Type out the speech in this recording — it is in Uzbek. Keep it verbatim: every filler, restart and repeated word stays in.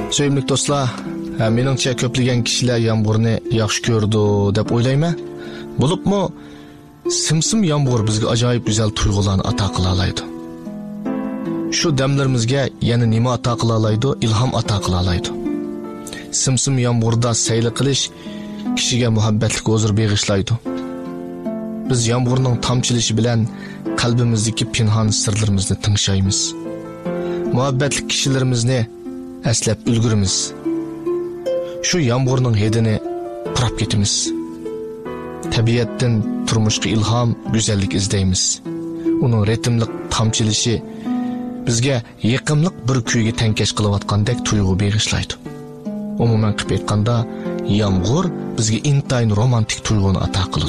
Sevimli do'stlar, meningcha ko'plagan kishilar yomg'irni yaxshi ko'rdi deb o'ylayman. Bo'libmi, simsim yomg'ir bizga ajoyib go'zal tuyg'ularni ato qila oladi. Shu damlarimizga yana nima ato qila oladi? Ilhom ato qila oladi. Simsim yomg'irda sayli qilish kishiga muhabbatlik huzur bag'ishlaydi. Biz yomg'irning tomchilishi bilan qalbimizdagi pinhon sirlarimizni tingshaymiz. Muhabbatli kishilarimizni aslab ulgurimiz. Shu yomg'irning hidini purab ketimiz. Tabiatdan turmushga ilhom, go'zallik izlaymiz. Uning ritmli tomchilishi bizga yiqimliq bir kuyga tankash qilayotgandek tuyg'u bag'ishlaydi. Umuman qilib aytganda, yomg'ir bizga intayin romantik tuyg'uni ato qiladi.